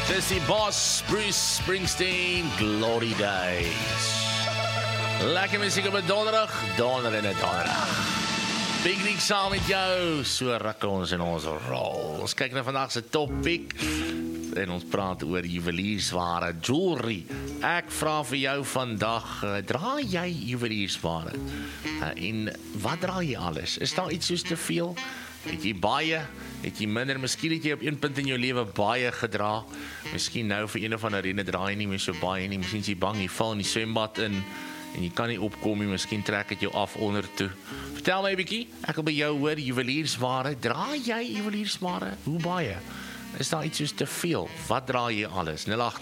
Dis die boss, Bruce Springsteen, Glory Days. Lekker muziek op 'n donderdag en 'n donderdag. Picknick saam met jou, so ruk ons in ons rol. Ons kyk na vandag se topic en ons praat oor juweliersware, jewelry. Ek vra vir jou vandag, dra jy juweliersware? En wat dra jy alles? Is daar iets soos te veel? Het jy baie? Het jy minder? Miskien het jy op een punt in jou lewe baie gedra. Miskien nou vir een of ander rede dra jy nie meer so baie nie. Miskien is jy bang, jy val in die swembad in en jy kan nie opkom nie. Miskien trek dit jou af onder toe. Vertel my 'n bietjie, ek wil by jou hoor, juweliersware. Dra jy juweliersware? Hoe baie? Is daar iets soos te veel? Wat dra jy alles?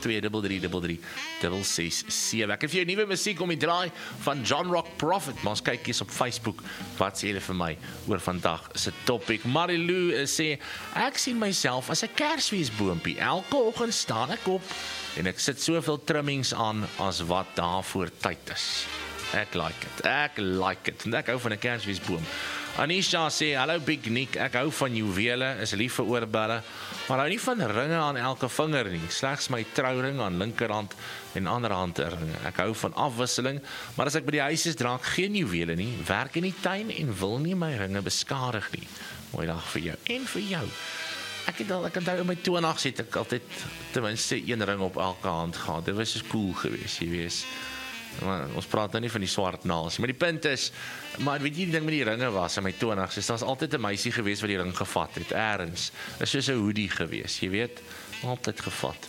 082333667. Ek het vir jou nuwe musiek om die draai van John Rock Prophet, maar ons kyk eens op Facebook. Wat sê hulle vir my oor vandag se topic? Marilou sê, ek sien myself as 'n Kersfeesboompie. Elke oggend staan ek op en ek sit soveel trimmings aan as wat daarvoor tyd is. Ek like it. En ek hou van 'n Kersfeesboom. Anisha sê, hallo Big Nick, ek hou van juwele, is lief vir oorbelle, maar hou nie van ringe aan elke vinger nie, slegs my trouring aan linkerhand en anderhand ringe. Ek hou van afwisseling, maar as ek by die huis is, dra ek geen juwele nie, werk in die tuin en wil nie my ringe beskadig nie. Mooi dag vir jou en vir jou. Ek onthou in my 20's het ek altyd ten minste een ring op elke hand gehad. Dit was so cool geweest, jy weet. Maar ons praat nou nie van die swart naels, maar die punt is, maar weet jy die ding met die ringe was in my 20's, is daar's altyd 'n meisie gewees wat die ring gevat het, ergens, is soos 'n hoodie gewees, jy weet, altyd gevat.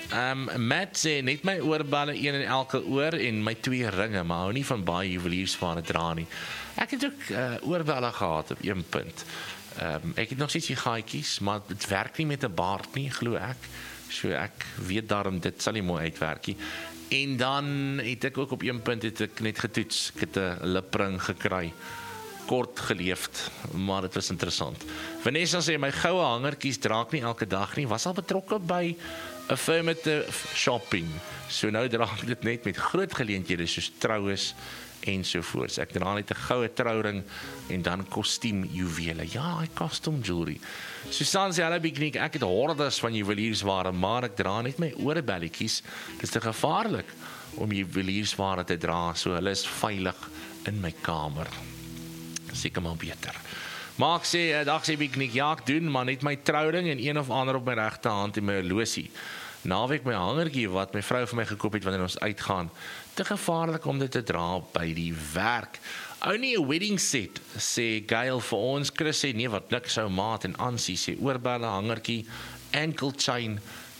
Matt sê, net my oorbelle, een in elke oor en my 2 ringe, maar hou nie van baie juweliersware dra nie. Ek het ook oorbelle gehad op een punt. Ek het nog steeds die gaatjies, maar dit werk nie met 'n baard nie, glo ek. So ek weet daarom, dit sal nie mooi uitwerk nie. En dan het ek ook op een punt net getoets. Ek het 'n lipring gekry. Kort geleefd, maar dit was interessant. Vanessa sê, my goue hangertjies dra ek nie elke dag nie. Was al betrokke by affirmative shopping. So nou dra ek dit net met groot geleenthede soos troues ensovoorts. Ek dra net 'n goue trouring en dan kostuum juwele. Ja, hy costume jewelry. Susan sê, hallo Big Nick, ek het hordes van juweliersware, maar ek dra net my oorbelletjies. Dit is te gevaarlik om juweliersware te dra, so hulle is veilig in my kamer. Seker maar beter. Maar ek sê, dag sê Big Nick, ja ek doen, maar net my trouring en een of ander op my regte hand en my horlosie. Naweek my hangertjie wat my vrou vir my gekoop het wanneer ons uitgaan. Te gevaarlik om dit te dra by die werk. Only a wedding set, sê Gail vir ons. Chris sê, nee wat niks sou maat en Ansie sê oorbelle, hangertjie, ankle chain,